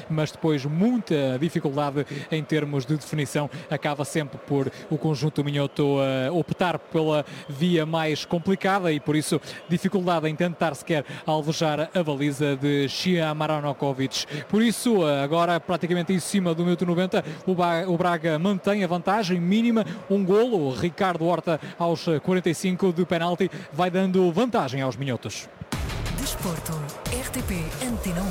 mas depois muita dificuldade em termos de definição. Acaba sempre por o conjunto minhoto optar pela via mais complicada e por isso dificuldade em tentar sequer alvejar a baliza de Shia Maranokovic. Por isso, agora praticamente em cima do minuto 90, o Braga mantém a vantagem mínima, um golo. Ricardo Horta aos 45 de penalti vai dando vantagem aos minhotos. Desporto, RTP Antena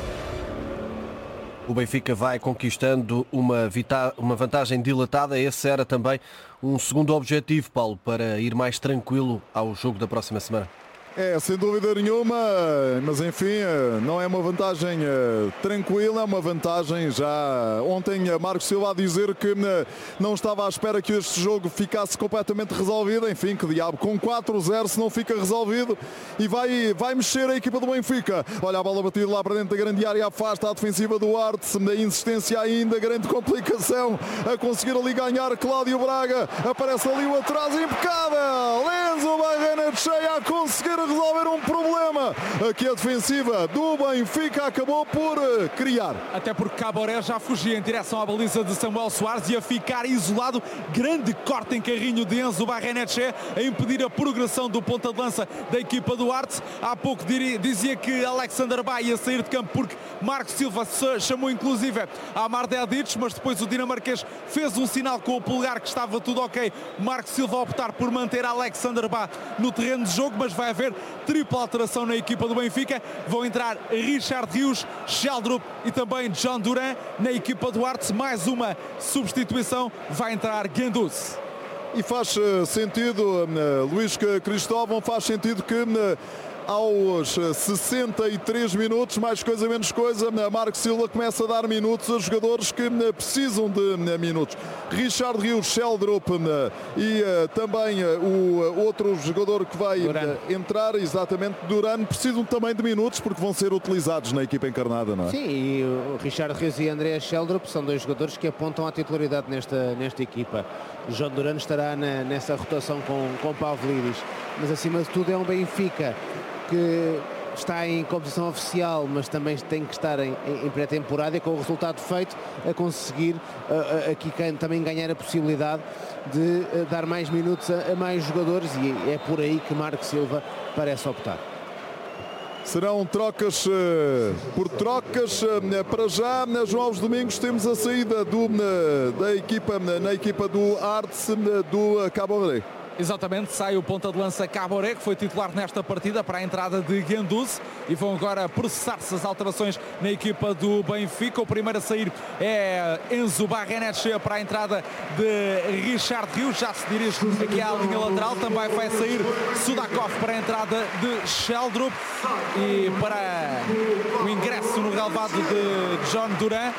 1. O Benfica vai conquistando uma vantagem dilatada. Esse era também um segundo objetivo, Paulo, para ir mais tranquilo ao jogo da próxima semana. Sem dúvida nenhuma, mas enfim, não é uma vantagem tranquila, é uma vantagem já. Ontem Marcos Silva a dizer que não estava à espera que este jogo ficasse completamente resolvido. Enfim, que diabo, com 4-0 se não fica resolvido e vai mexer a equipa do Benfica. Olha a bola batida lá para dentro da grande área, afasta a defensiva do Arte, da insistência ainda, grande complicação a conseguir ali ganhar Cláudio Braga. Aparece ali o atraso impecável, Enzo Barrenetxea a conseguir resolver um problema que a defensiva do Benfica acabou por criar. Até porque Caboré já fugia em direção à baliza de Samuel Soares e a ficar isolado. Grande corte em carrinho de Enzo Barrenetxea a impedir a progressão do ponta de lança da equipa do Arte. Há pouco dizia que Alexander Bay ia sair de campo porque Marcos Silva chamou inclusive a Amar Dedic, mas depois o dinamarquês fez um sinal com o polegar que estava tudo ok. Marcos Silva a optar por manter Alexander Bay no terreno de jogo, mas vai haver tripla alteração na equipa do Benfica. Vão entrar Richard Rios, Sheldrup e também John Duran na equipa do Arte. Mais uma substituição, vai entrar Guendouzi. E faz sentido, Luís Cristóvão, faz sentido que aos 63 minutos, mais coisa menos coisa, Marcos Silva começa a dar minutos a jogadores que precisam de minutos. Richard Rios, Sheldrup e também o outro jogador que vai entrar, exatamente, Duran, precisam também de minutos porque vão ser utilizados na equipa encarnada, não é? Sim, e o Richard Rios e André Sheldrup são dois jogadores que apontam à titularidade nesta equipa. João Duran estará nessa rotação com Pavlidis, mas acima de tudo é um Benfica que está em competição oficial, mas também tem que estar em pré-temporada e com o resultado feito a conseguir aqui também ganhar a possibilidade de dar mais minutos a mais jogadores, e é por aí que Marcos Silva parece optar. Serão trocas por trocas. Para já, João, aos domingos temos a saída da equipa, na equipa do Arts do Cabo Verde. Exatamente, sai o ponta de lança Caboré, que foi titular nesta partida, para a entrada de Guendouzi, e vão agora processar-se as alterações na equipa do Benfica. O primeiro a sair é Enzo Barrenetxea para a entrada de Richard Rios, já se dirige aqui à linha lateral. Também vai sair Sudakov para a entrada de Sheldrup, e para o ingresso no relevado de John Duran.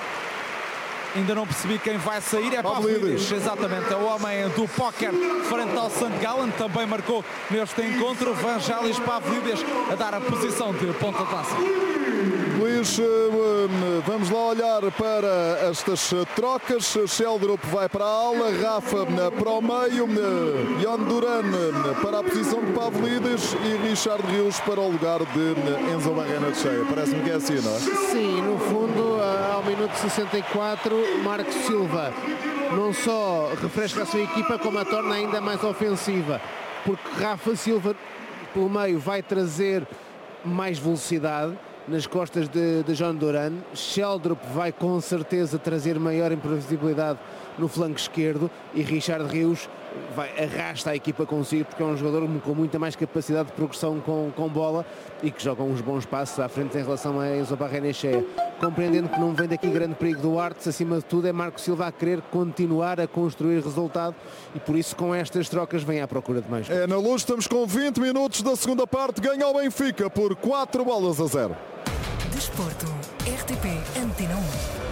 Ainda não percebi quem vai sair, é Pavlidis, exatamente, é o homem do póquer frente ao St. Gallen, também marcou neste encontro. Vangelis Pavlidis a dar a posição de ponta de lança. Luís, vamos lá olhar para estas trocas. Sheldrup vai para a ala, Rafa para o meio, John Duran para a posição de Pavlidis e Richard Rios para o lugar de Enzo Barrenetxea. Parece-me que é assim, não é? Sim, no fundo, ao minuto 64, Marcos Silva não só refresca a sua equipa, como a torna ainda mais ofensiva, porque Rafa Silva pelo meio vai trazer mais velocidade nas costas de John Duran. Sheldrup vai com certeza trazer maior imprevisibilidade no flanco esquerdo, e Richard Rios arrasta a equipa consigo, porque é um jogador com muita mais capacidade de progressão com bola e que joga uns bons passos à frente em relação a Enzo Barrenetxea. Compreendendo que não vem daqui grande perigo do Artes, acima de tudo é Marcos Silva a querer continuar a construir resultado, e por isso com estas trocas vem à procura de mais. Na Luz, estamos com 20 minutos da segunda parte, ganha o Benfica por 4-0. Desporto, RTP Antena 1.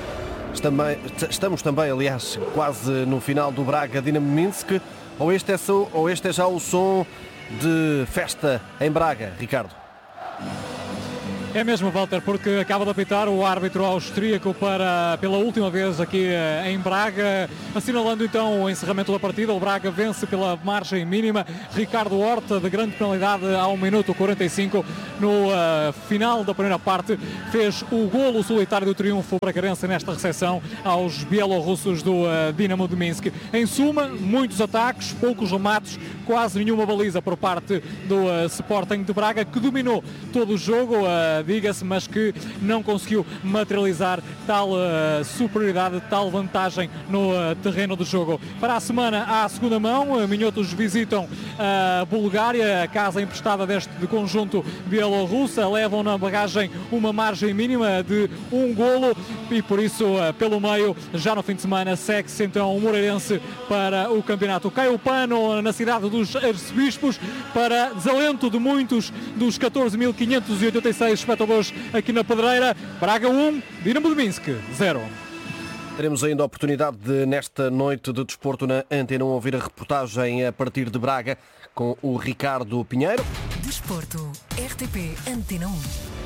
Estamos também, aliás, quase no final do Braga Dinamo Minsk, ou este é já o som de festa em Braga, Ricardo? É mesmo, Walter, porque acaba de apitar o árbitro austríaco pela última vez aqui em Braga, assinalando então o encerramento da partida. O Braga vence pela margem mínima. Ricardo Horta, de grande penalidade, ao minuto 45, no final da primeira parte, fez o golo solitário do triunfo bracarense nesta recepção aos bielorrussos do Dinamo de Minsk. Em suma, muitos ataques, poucos remates, quase nenhuma baliza por parte do Sporting de Braga, que dominou todo o jogo, diga-se, mas que não conseguiu materializar tal superioridade, tal vantagem no terreno do jogo. Para a semana, à segunda mão, minhotos visitam a Bulgária, a casa emprestada deste conjunto bielorrussa, levam na bagagem uma margem mínima de um golo e por isso, pelo meio, já no fim de semana, segue-se então o Moreirense para o campeonato. Cai o pano na cidade dos Arcebispos para desalento de muitos dos 14.586 espectadores aqui na Pedreira. Braga 1, Dinamo de Minsk 0. Teremos ainda a oportunidade de, nesta noite de desporto na Antena 1, ouvir a reportagem a partir de Braga com o Ricardo Pinheiro. Desporto, RTP Antena 1.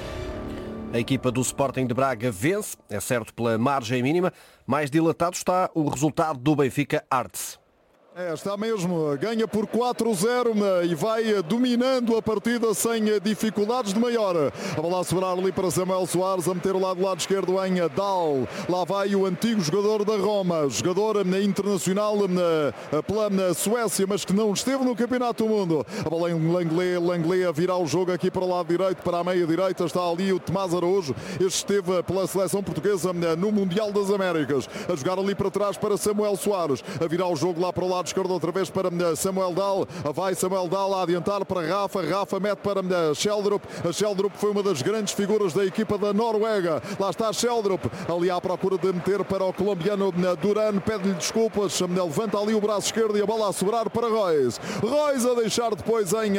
A equipa do Sporting de Braga vence, é certo, pela margem mínima. Mais dilatado está o resultado do Benfica Arts. Está mesmo, ganha por 4-0 e vai dominando a partida sem dificuldades de maior. A bola a sobrar ali para Samuel Soares, a meter o lado esquerdo em Dal. Lá vai o antigo jogador da Roma, jogador internacional pela Suécia, mas que não esteve no Campeonato do Mundo. A bola em Langley a virar o jogo aqui para o lado direito, para a meia direita. Está ali o Tomás Araújo, este esteve pela seleção portuguesa no Mundial das Américas. A jogar ali para trás para Samuel Soares, a virar o jogo lá para o lado esquerdo outra vez para Samuel Dal. Vai Samuel Dal a adiantar para Rafa mete para Sheldrup. A Sheldrup foi uma das grandes figuras da equipa da Noruega. Lá está Sheldrup ali à procura de meter para o colombiano Duran, pede-lhe desculpas, levanta ali o braço esquerdo e a bola a sobrar para Royce a deixar depois em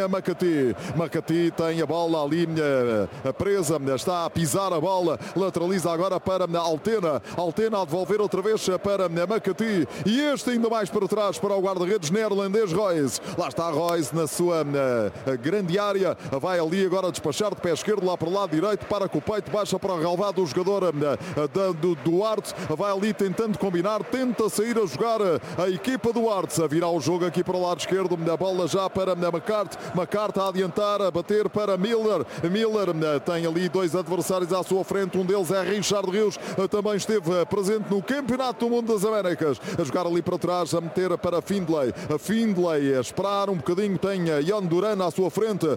Makati tem a bola ali presa, está a pisar a bola, lateraliza agora para Altena a devolver outra vez para Makati e este ainda mais para trás para o guarda-redes neerlandês Royce. Lá está Royce na sua grande área. Vai ali agora despachar de pé esquerdo lá para o lado direito. Para com o peito, baixa para o relvado o jogador do Duarte. Vai ali tentando combinar. Tenta sair a jogar a equipa do Duarte. A virar o jogo aqui para o lado esquerdo. A bola já para McCart a adiantar, a bater para Miller tem ali dois adversários à sua frente. Um deles é Richard Rios. Também esteve presente no Campeonato do Mundo das Américas. A jogar ali para trás, a meter para Findlay a esperar um bocadinho, tem Jan Duran à sua frente,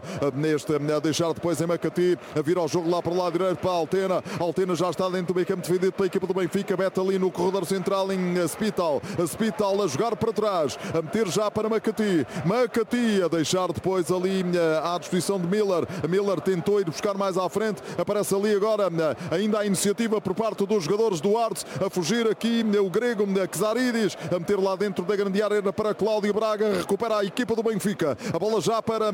a deixar depois em Makati, a vir ao jogo lá para o lado direito para Altena já está dentro do meio campo defendido pela equipa do Benfica, mete ali no corredor central em Spital a jogar para trás, a meter já para Makati a deixar depois ali à disposição de Miller tentou ir buscar mais à frente, aparece ali agora ainda a iniciativa por parte dos jogadores do Arts, a fugir aqui o grego Ksaridis, a meter lá dentro da grande área para Cláudio Braga, recupera a equipa do Benfica, a bola já para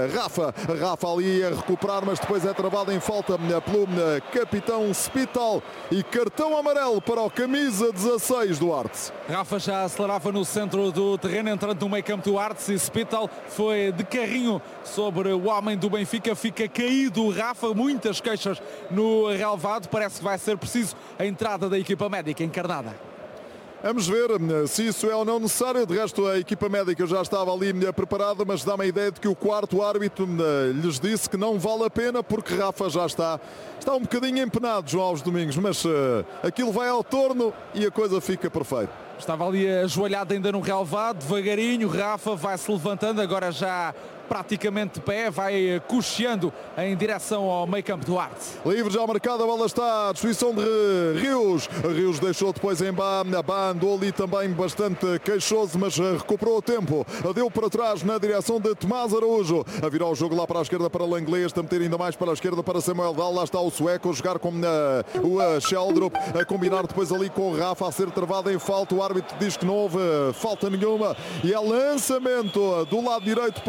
Rafa ali a recuperar, mas depois é travada em falta pelo capitão Spital e cartão amarelo para o camisa 16 do Arts. Rafa já acelerava no centro do terreno, entrando no meio campo do Arts, e Spital foi de carrinho sobre o homem do Benfica, fica caído Rafa, muitas queixas no relvado, parece que vai ser preciso a entrada da equipa médica encarnada. Vamos ver se isso é ou não necessário. De resto, a equipa médica já estava ali preparada, mas dá-me a ideia de que o quarto árbitro lhes disse que não vale a pena porque Rafa já está um bocadinho empenado, João Alves Domingos, mas aquilo vai ao torno e a coisa fica perfeita. Estava ali ajoelhado ainda no relvado, devagarinho, Rafa vai-se levantando, agora já praticamente de pé, vai cocheando em direção ao meio campo do Arte. Livre já marcado, a bola está à disposição de Rios. Rios deixou depois em Bá andou ali também bastante queixoso, mas recuperou o tempo. Deu para trás na direção de Tomás Araújo. A virar o jogo lá para a esquerda para Langley, a meter ainda mais para a esquerda para Samuel Dal. Lá está o sueco a jogar com o Sheldrup, a combinar depois ali com o Rafa, a ser travado em falta. O árbitro diz que não houve falta nenhuma e é lançamento do lado direito para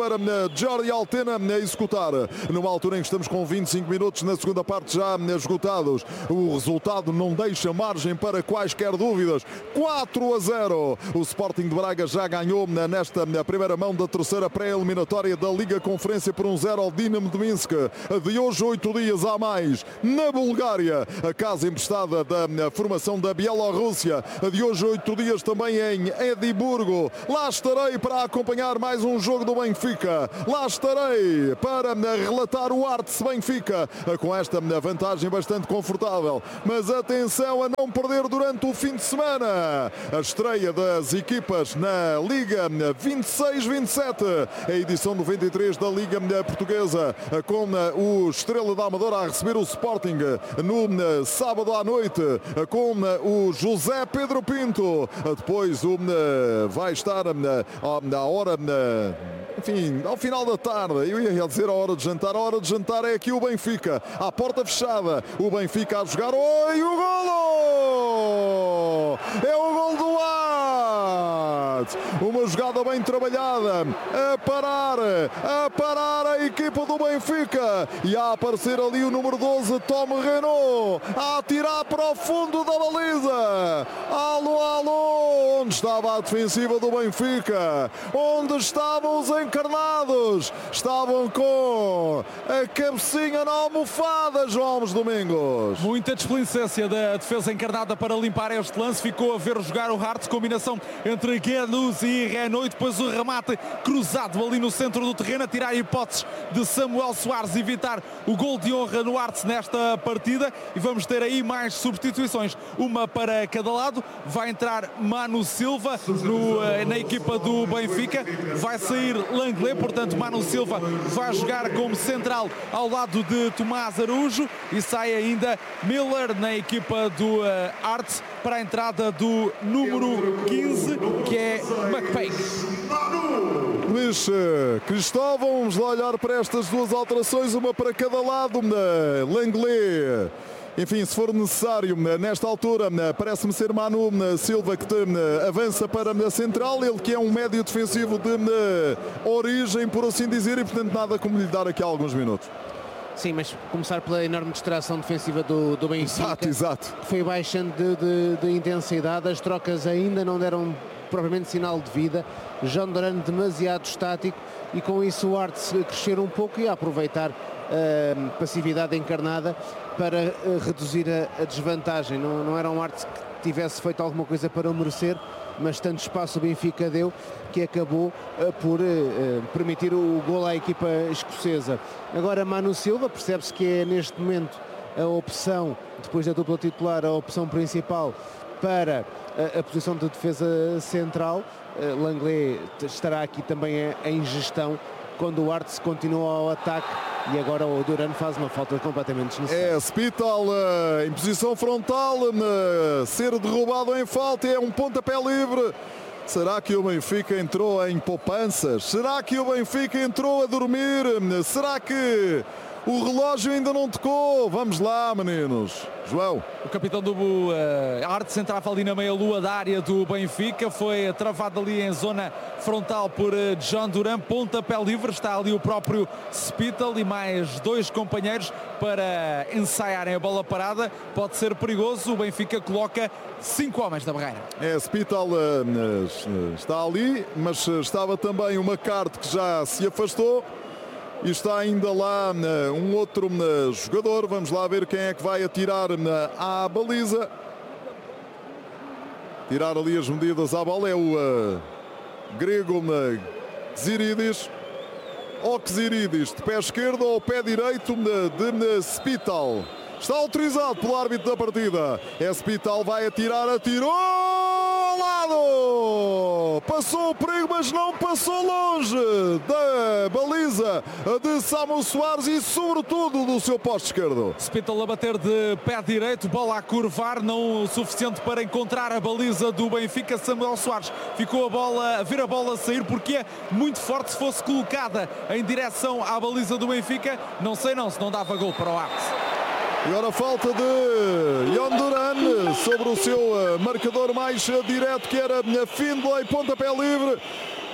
Jordi Altena a executar. Numa altura em que estamos com 25 minutos na segunda parte já esgotados. O resultado não deixa margem para quaisquer dúvidas. 4-0. O Sporting de Braga já ganhou nesta primeira mão da terceira pré-eliminatória da Liga Conferência por 1-0 ao Dinamo de Minsk. De hoje, 8 dias a mais, na Bulgária, a casa emprestada da formação da Bielorrússia. De hoje, 8 dias também em Edimburgo. Lá estarei para acompanhar mais um jogo do Benfica. Lá estarei para relatar o Arts Benfica com esta vantagem bastante confortável. Mas atenção a não perder durante o fim de semana a estreia das equipas na Liga 26-27, a edição 93 da Liga Portuguesa, com o Estrela da Amadora a receber o Sporting no sábado à noite, com o José Pedro Pinto. Depois vai estar à hora, enfim, ao final da tarde, eu ia dizer a hora de jantar. A hora de jantar é aqui o Benfica, à porta fechada, o Benfica a jogar. Oi, o golo! É o golo do Arts! Uma jogada bem trabalhada, a parar a equipa do Benfica, e a aparecer ali o número 12, Tom Renault, a atirar para o fundo da baliza. Alô, onde estava a defensiva do Benfica? Onde estavam os encarnados? Estavam com a cabecinha na almofada, João Domingos. Muita displicência da defesa encarnada para limpar este lance. Ficou a ver jogar o Hartz, combinação entre Guedes e Renault, e depois o remate cruzado ali no centro do terreno, a tirar hipóteses de Samuel Soares, evitar o gol de honra no Hartz nesta partida. E vamos ter aí mais substituições, uma para cada lado. Vai entrar Manu Silva na equipa do Benfica, vai sair Langley, portanto Manu Silva vai jogar como central ao lado de Tomás Araújo, e sai ainda Miller na equipa do Arts para a entrada do número 15, que é McPake. Luís Cristóvão, vamos lá olhar para estas duas alterações, uma para cada lado. Langley, enfim, se for necessário, nesta altura, parece-me ser Manu Silva que avança para a central, ele que é um médio defensivo de origem, por assim dizer, e portanto nada como lhe dar aqui alguns minutos. Sim, mas começar pela enorme distração defensiva do Benfica. Exato. Foi baixando de intensidade, as trocas ainda não deram propriamente sinal de vida. João Duran demasiado estático, e com isso o Arts crescer um pouco e a aproveitar a passividade encarnada para reduzir a desvantagem. Não era um Arts que tivesse feito alguma coisa para o merecer, mas tanto espaço o Benfica deu que acabou por permitir o gol à equipa escocesa. Agora Manu Silva, percebe-se que é neste momento a opção, depois da dupla titular, a opção principal para a posição de defesa central. Langley estará aqui também em gestão, quando o Arts continua ao ataque, e agora o Duran faz uma falta completamente desnecessária. É Spital em posição frontal, ser derrubado em falta, é um pontapé livre. Será que o Benfica entrou em poupanças? Será que o Benfica entrou a dormir? Será que o relógio ainda não tocou? Vamos lá, meninos. João. O capitão do Arts entrava ali na meia-lua da área do Benfica, foi travado ali em zona frontal por João Duran, pontapé livre, está ali o próprio Spital e mais dois companheiros para ensaiarem a bola parada. Pode ser perigoso, o Benfica coloca 5 homens na barreira. É, Spital está ali, mas estava também o McCarthy, que já se afastou. E está ainda lá um outro jogador. Vamos lá ver quem é que vai atirar à baliza. Tirar ali as medidas à bola é o grego Xiridis. Ou Xiridis, de pé esquerdo ou pé direito de Spital. Está autorizado pelo árbitro da partida. É Spital, vai atirar, atirou ao lado. Passou o perigo, mas não passou longe da baliza de Samuel Soares e sobretudo do seu posto esquerdo. Spital a bater de pé direito, bola a curvar, não o suficiente para encontrar a baliza do Benfica. Samuel Soares ficou a ver a bola sair, porque é muito forte. Se fosse colocada em direção à baliza do Benfica, não sei se não dava gol para o Arts. E agora falta de João Duran sobre o seu marcador mais direto, que era Findlay, pontapé livre.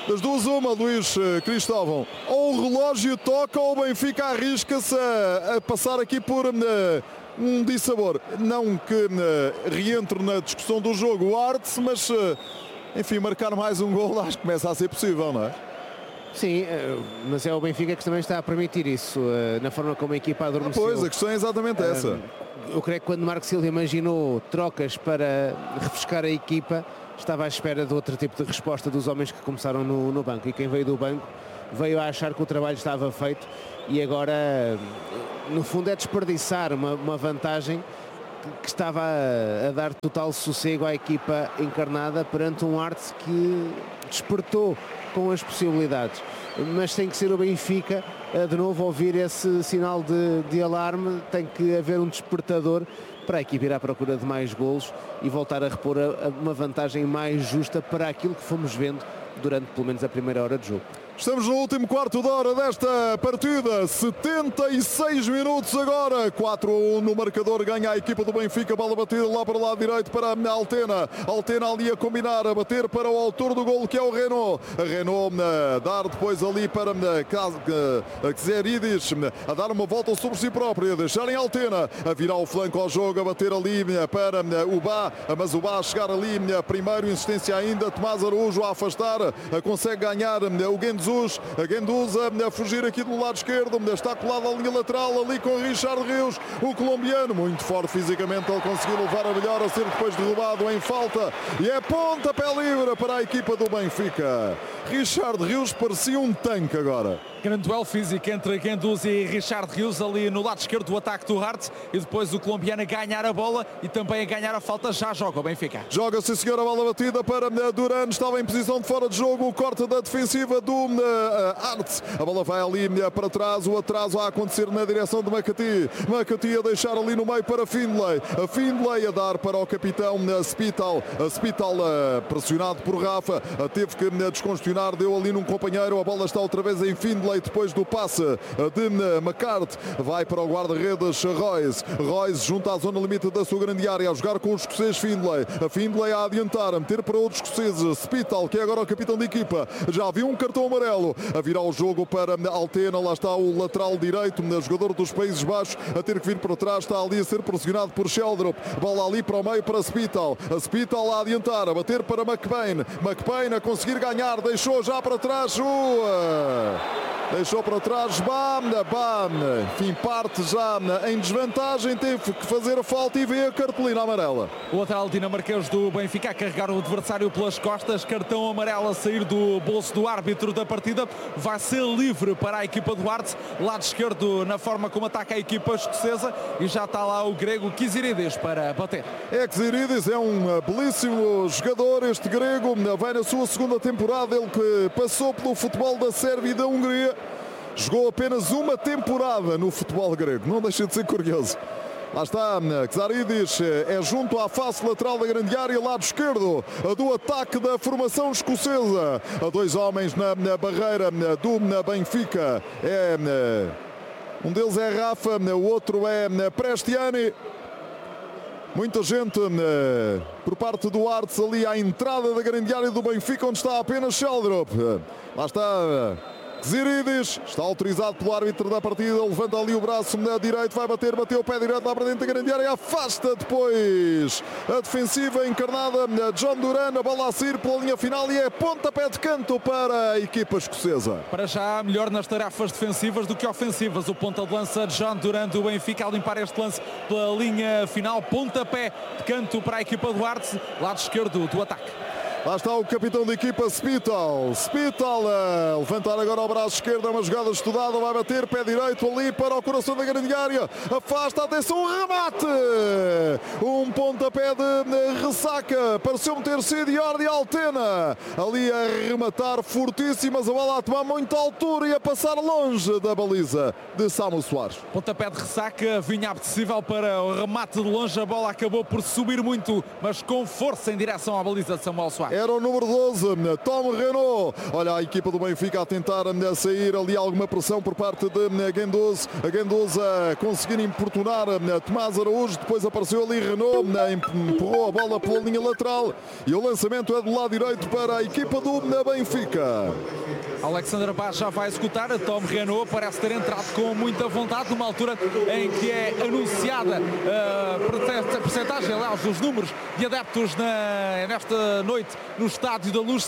Das duas uma, Luís Cristóvão. Ou o relógio toca ou o Benfica arrisca-se a passar aqui por um dissabor. Não que reentre na discussão do jogo o Arts, mas enfim, marcar mais um gol acho que começa a ser possível, não é? Sim, mas é o Benfica que também está a permitir isso, na forma como a equipa adormeceu. Pois, a questão é exatamente essa. Eu creio que quando Marco Silva imaginou trocas para refrescar a equipa, estava à espera de outro tipo de resposta dos homens que começaram no banco. E quem veio do banco veio a achar que o trabalho estava feito e agora, no fundo, é desperdiçar uma vantagem que estava a dar total sossego à equipa encarnada perante um Arts que despertou com as possibilidades. Mas tem que ser o Benfica de novo ouvir esse sinal de alarme, tem que haver um despertador para a equipe ir à procura de mais golos e voltar a repor uma vantagem mais justa para aquilo que fomos vendo durante pelo menos a primeira hora de jogo. Estamos no último quarto de hora desta partida, 76 minutos agora, 4-1 no marcador, ganha a equipa do Benfica, bola batida lá para o lado direito para a Altena ali a combinar, a bater para o autor do golo que é o Renault, a Renault a dar depois ali para Xeridis, a dar uma volta sobre si própria, a deixar em Altena, a virar o flanco ao jogo, a bater ali para o Bá, mas o Bá a chegar ali primeiro, insistência ainda, Tomás Araújo a afastar, consegue ganhar o Guendouzi, a Guendouzi a fugir aqui do lado esquerdo, está colado à linha lateral ali com o Richard Rios, o colombiano, muito forte fisicamente, ele conseguiu levar a melhor a ser depois derrubado em falta e é pontapé livre para a equipa do Benfica. Richard Rios parecia um tanque agora. Grande duelo físico entre Guendouzi e Richard Rios ali no lado esquerdo do ataque do Hearts e depois o colombiano a ganhar a bola e também a ganhar a falta. Já joga o Benfica. Joga, sim senhor, a bola batida para Duran, estava em posição de fora de jogo, o corte da defensiva do Hearts. A bola vai ali para trás, o atraso a acontecer na direção de Makati a deixar ali no meio para Findlay. A Findlay a dar para o capitão Spital. A Spital pressionado por Rafa, teve que descongestionar, deu ali num companheiro, a bola está outra vez em Findlay. Depois do passe de McCart, vai para o guarda-redes Royce junto à zona limite da sua grande área, a jogar com os escoceses Findlay. A Findlay a adiantar, a meter para outros escoceses. Spital, que é agora o capitão da equipa, já viu um cartão amarelo, a virar o jogo para Altena, lá está o lateral direito, jogador dos Países Baixos, a ter que vir para trás, está ali a ser pressionado por Sheldrop, bola ali para o meio para Spital, a Spital a adiantar, a bater para McBain a conseguir ganhar, deixou já para trás deixou para trás Bam, enfim, parte já em desvantagem, teve que fazer a falta e vê a cartolina amarela. O lateral dinamarquês do Benfica a carregar o adversário pelas costas, cartão amarelo a sair do bolso do árbitro da partida, vai ser livre para a equipa do Arts, lado esquerdo na forma como ataca a equipa escocesa e já está lá o grego Xeridis para bater. Xeridis é um belíssimo jogador, este grego, vai na sua segunda temporada, ele que passou pelo futebol da Sérvia e da Hungria. Jogou apenas uma temporada no futebol grego, não deixa de ser curioso. Lá está, Xeridis é junto à face lateral da grande área, lado esquerdo do ataque da formação escocesa. A dois homens na barreira do Benfica. Um deles é Rafa, o outro é Prestiani. Muita gente por parte do Arts ali à entrada da grande área do Benfica, onde está apenas Sheldrop. Lá está Xeridis, está autorizado pelo árbitro da partida, levanta ali o braço direito, vai bateu o pé direito lá para dentro da grande área, afasta depois a defensiva encarnada John Duran, a bola a sair pela linha final e é pontapé de canto para a equipa escocesa. Para já melhor nas tarefas defensivas do que ofensivas, o ponta de lança John Duran do Benfica a limpar este lance pela linha final, pontapé de canto para a equipa do Arts, lado esquerdo do ataque. Lá está o capitão da equipa, Spital a levantar agora o braço esquerdo, é uma jogada estudada, vai bater pé direito ali para o coração da grande área, afasta, atenção, remate, um pontapé de ressaca, pareceu-me ter sido de Altena, ali a rematar fortíssimas, a bola a tomar muita altura e a passar longe da baliza de Samu Soares. Pontapé de ressaca, vinha apetecível para o remate de longe, a bola acabou por subir muito, mas com força em direção à baliza de Samuel Soares. Era o número 12, Tom Renault. Olha a equipa do Benfica a tentar sair ali alguma pressão por parte de Guendouzi. A Guendouzi a conseguir importunar Tomás Araújo. Depois apareceu ali Renault, empurrou a bola pela linha lateral e o lançamento é do lado direito para a equipa do Benfica. Alexandre Bach já vai executar. Tom Renault parece ter entrado com muita vontade numa altura em que é anunciada a percentagem, aliás, dos números de adeptos nesta noite no Estádio da Luz,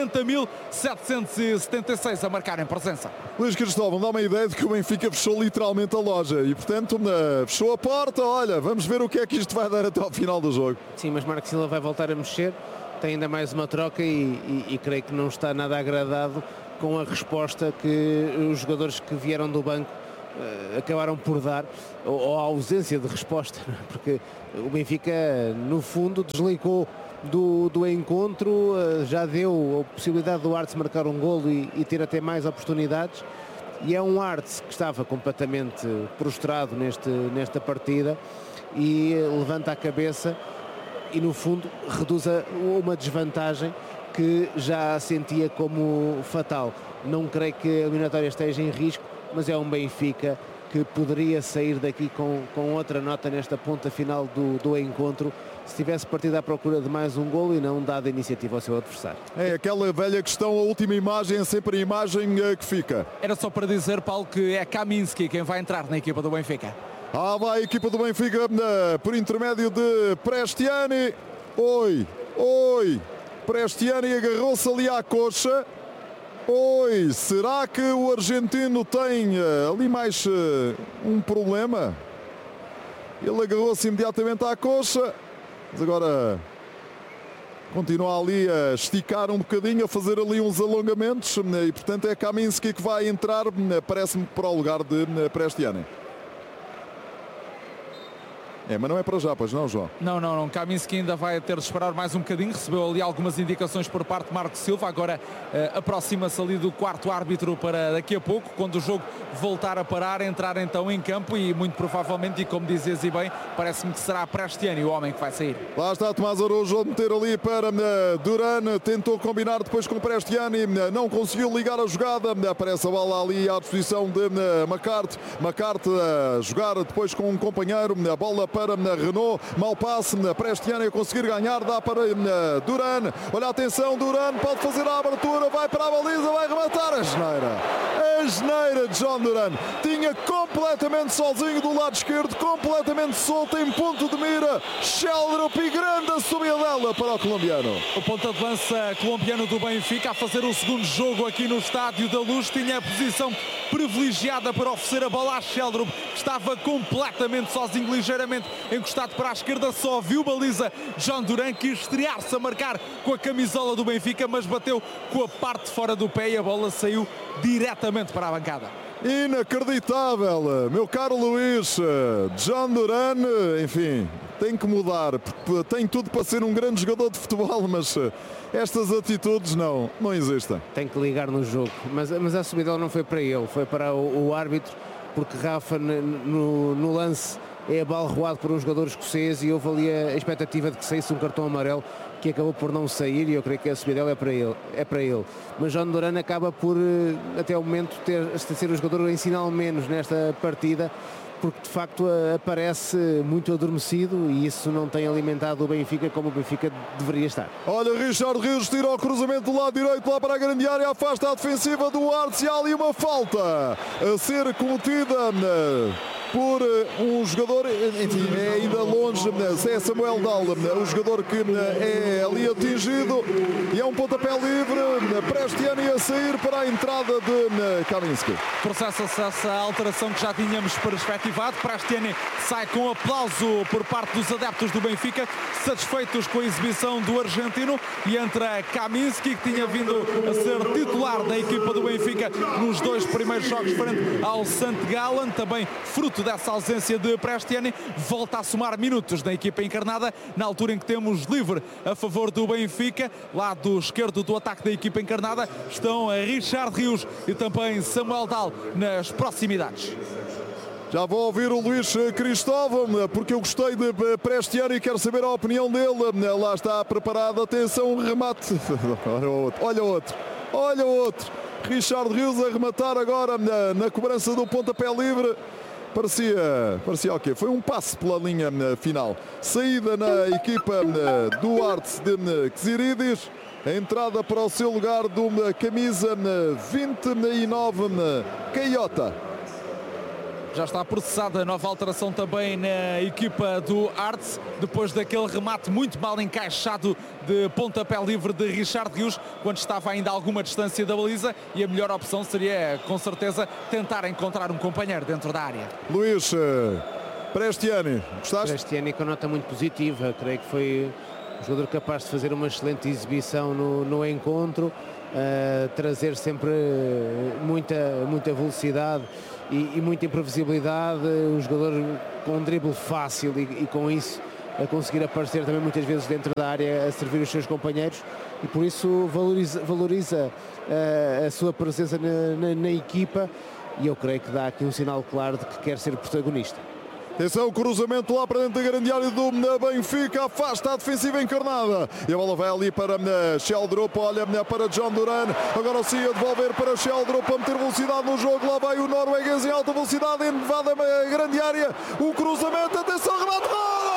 60.776 a marcarem presença. Luís Cristóvão, dá uma ideia de que o Benfica fechou literalmente a loja e, portanto, fechou a porta. Olha, vamos ver o que é que isto vai dar até ao final do jogo. Sim, mas Marco Silva vai voltar a mexer, tem ainda mais uma troca e creio que não está nada agradado com a resposta que os jogadores que vieram do banco acabaram por dar, ou a ausência de resposta, porque o Benfica, no fundo, desligou do encontro, já deu a possibilidade do Arts marcar um golo e ter até mais oportunidades, e é um Arts que estava completamente prostrado nesta partida e levanta a cabeça e, no fundo, reduz uma desvantagem que já sentia como fatal. Não creio que a eliminatória esteja em risco, mas é um Benfica que poderia sair daqui com outra nota nesta ponta final do encontro, se tivesse partido à procura de mais um golo e não dado a iniciativa ao seu adversário. É aquela velha questão, a última imagem é sempre a imagem que fica. Era só para dizer, Paulo, que é Kaminski quem vai entrar na equipa do Benfica. Vai a equipa do Benfica por intermédio de Prestiani. Oi. Prestiani agarrou-se ali à coxa. Será que o argentino tem ali mais um problema? Ele agarrou-se imediatamente à coxa, mas agora continua ali a esticar um bocadinho, a fazer ali uns alongamentos e, portanto, é Kaminski que vai entrar, parece-me, para o lugar de Prestiani. Mas não é para já, pois não, João? Não. Kaminski ainda vai ter de esperar mais um bocadinho. Recebeu ali algumas indicações por parte de Marco Silva. Agora aproxima-se ali do quarto árbitro para daqui a pouco, quando o jogo voltar a parar, entrar então em campo e muito provavelmente, e como dizes e bem, parece-me que será Prestiani o homem que vai sair. Lá está Tomás Araújo a meter ali para Duran. Tentou combinar depois com Prestiani. Não conseguiu ligar a jogada. Aparece a bola ali à disposição de McCarthy. McCarthy a jogar depois com um companheiro. A bola para Renault, mau passe, Prestiani a conseguir ganhar, dá para Duran. Olha, atenção, Duran pode fazer a abertura, vai para a baliza, vai rematar a geneira de John Duran. Tinha completamente sozinho do lado esquerdo, completamente solto em ponto de mira. Sheldrup e grande a subida para o colombiano. O ponta de lança colombiano do Benfica a fazer o segundo jogo aqui no Estádio da Luz. Tinha a posição privilegiada para oferecer a bola a Sheldrup, que estava completamente sozinho, ligeiramente encostado para a esquerda, só viu baliza John Duran, que estrear-se a marcar com a camisola do Benfica, mas bateu com a parte de fora do pé e a bola saiu diretamente para a bancada. Inacreditável, meu caro Luís. John Duran, enfim, tem que mudar, porque tem tudo para ser um grande jogador de futebol, mas estas atitudes não existem. Tem que ligar no jogo, mas a subida não foi para ele, foi para o árbitro, porque Rafa no lance é abalroado por um jogador escocês e houve ali a expectativa de que saísse um cartão amarelo, que acabou por não sair, e eu creio que a subida é para ele. Mas John Duran acaba por, até o momento, ser o jogador em sinal menos nesta partida, porque de facto aparece muito adormecido e isso não tem alimentado o Benfica como o Benfica deveria estar. Olha, Richard Rios tira o cruzamento do lado direito lá para a grande área, afasta a defensiva do Arts e há ali uma falta a ser cometida por um jogador, enfim, é ainda longe, é Samuel Dal, o jogador que é ali atingido, e é um pontapé livre, Prestiani a sair para a entrada de Kaminski. Processa-se essa alteração que já tínhamos perspectivado. Prestiani sai com aplauso por parte dos adeptos do Benfica, satisfeitos com a exibição do argentino, e entra Kaminski, que tinha vindo a ser titular da equipa do Benfica nos dois primeiros jogos frente ao St. Gallen, também fruto dessa ausência de Prestiani, volta a somar minutos na equipa encarnada, na altura em que temos livre a favor do Benfica. Lado esquerdo do ataque da equipa encarnada estão Richard Rios e também Samuel Dal nas proximidades. Já vou ouvir o Luís Cristóvão, porque eu gostei de Prestiani e quero saber a opinião dele. Lá está preparado, atenção, remate. Olha o outro. Richard Rios a rematar agora na cobrança do pontapé livre. Parecia o quê? Foi um passe pela linha final. Saída na equipa do Arts de Xiridis. A entrada para o seu lugar do camisa 29, Caiota. Já está processada a nova alteração também na equipa do Arts, depois daquele remate muito mal encaixado de pontapé livre de Richard Rios, quando estava ainda a alguma distância da baliza, e a melhor opção seria, com certeza, tentar encontrar um companheiro dentro da área. Luís, Prestiani, gostaste? Prestiani com nota muito positiva, creio que foi um jogador capaz de fazer uma excelente exibição no encontro, trazer sempre muita velocidade e muita imprevisibilidade, um jogador com um drible fácil e com isso a conseguir aparecer também muitas vezes dentro da área a servir os seus companheiros, e por isso valoriza a sua presença na equipa, e eu creio que dá aqui um sinal claro de que quer ser protagonista. Atenção, cruzamento lá para dentro da grande área do Benfica, afasta a defensiva encarnada. E a bola vai ali para Sheldrup, olha para John Duran. Agora sim a devolver para Sheldrup, a meter velocidade no jogo. Lá vai o norueguês em alta velocidade, invade a grande área. O cruzamento, atenção, remate, gol!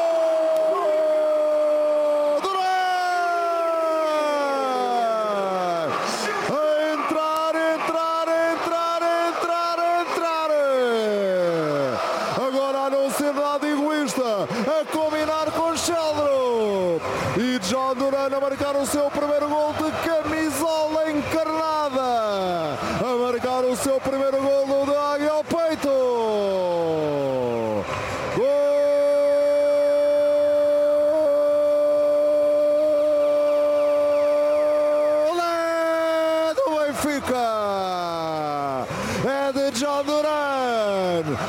A combinar com Sheldrup e John Duran a marcar o seu primeiro gol de camisola encarnada, a marcar o seu primeiro gol de águia ao peito. Gol é do Benfica, é de John Duran.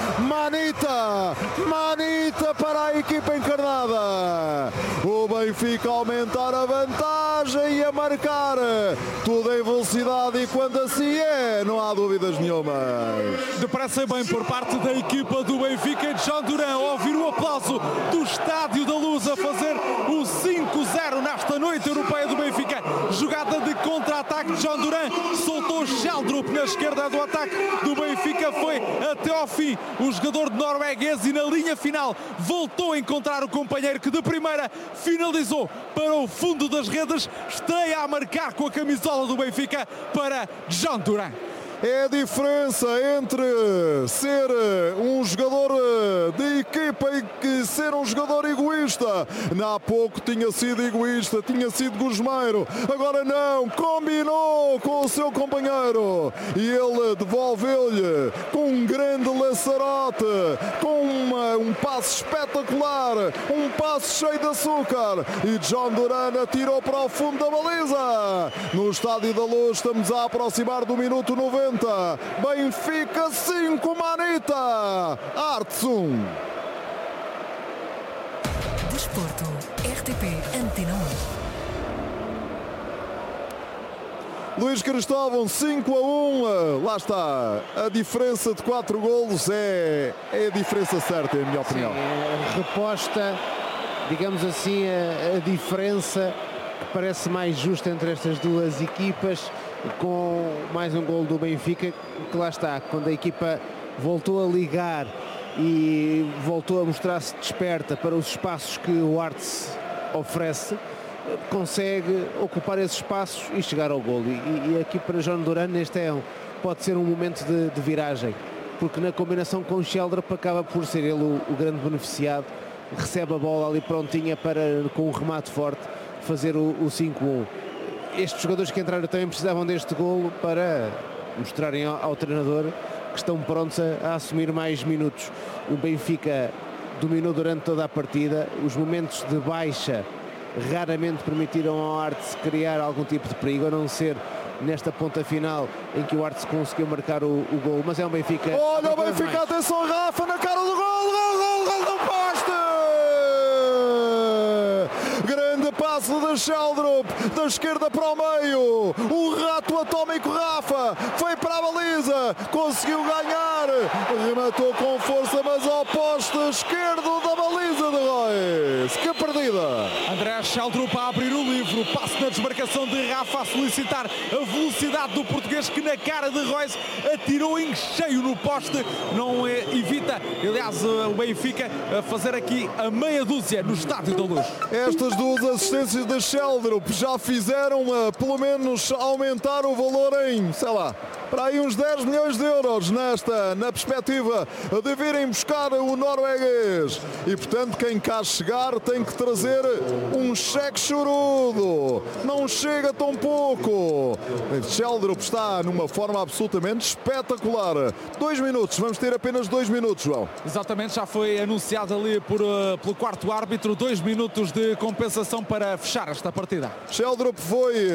Manita para a equipa encarnada. O Benfica aumentar a vantagem e a marcar tudo em velocidade, e quando assim é, não há dúvidas nenhumas. Depressa e bem por parte da equipa do Benfica. John Duran a ouvir o aplauso do Estádio da Luz, a fazer o 5-0 nesta noite europeia do Benfica. Jogada de contra-ataque, John Duran soltou Sheldrup na esquerda do ataque do Benfica, foi até ao fim o jogador norueguês e na linha final voltou a encontrar o companheiro que de primeira finalizou para o fundo das redes. Estreia a marcar com a camisola do Benfica para John Duran. É a diferença entre ser um jogador de equipa e ser um jogador egoísta. Há pouco tinha sido egoísta, tinha sido gosmeiro. Agora não, combinou com o seu companheiro e ele devolveu-lhe com um grande laçarote, com um passe espetacular, um passe cheio de açúcar, e John Duran atirou para o fundo da baliza. No Estádio da Luz estamos a aproximar do minuto 90. Benfica 5, Manita, Arts 1. Desporto, RTP Antena 1. Luís Cristóvão, 5-1, lá está, a diferença de 4 golos é a diferença certa, em minha opinião. Sim, reposta, digamos assim, a diferença que parece mais justa entre estas duas equipas, com mais um gol do Benfica, que lá está, quando a equipa voltou a ligar e voltou a mostrar-se desperta para os espaços que o Arts oferece, consegue ocupar esses espaços e chegar ao gol. E aqui para John Duran este pode ser um momento de viragem, porque na combinação com o Sheldrup acaba por ser ele o grande beneficiado, recebe a bola ali prontinha para, com um remate forte, fazer o 5-1. Estes jogadores que entraram também precisavam deste golo para mostrarem ao treinador que estão prontos a assumir mais minutos. O Benfica dominou durante toda a partida, os momentos de baixa raramente permitiram ao Arts criar algum tipo de perigo, a não ser nesta ponta final em que o Arts conseguiu marcar o gol, mas é um Benfica. Olha o Benfica, atenção, Rafa, na cara do gol do poste! Grande passo passe de Sheldrup, da esquerda para o meio, o rato atómico Rafa, foi para a baliza, conseguiu ganhar, rematou com força, mas ao poste esquerdo da baliza de Royce. Que perdida! André Sheldrup a abrir o livro, passe na desmarcação de Rafa, a solicitar a velocidade do português, que na cara de Royce atirou em cheio no poste, não evita, aliás, o Benfica a fazer aqui a meia dúzia no Estádio da Luz. Estas duas assistências de Sheldrup já fizeram pelo menos aumentar o valor em, sei lá, para aí uns 10 milhões de euros na perspectiva de virem buscar o norueguês. E portanto quem cá chegar tem que trazer um cheque chorudo. Não chega tão pouco. Sheldrup está numa forma absolutamente espetacular. 2 minutos, vamos ter apenas 2 minutos, João. Exatamente, já foi anunciado ali pelo quarto árbitro, 2 minutos de compensação para fechar esta partida. Sheldrup foi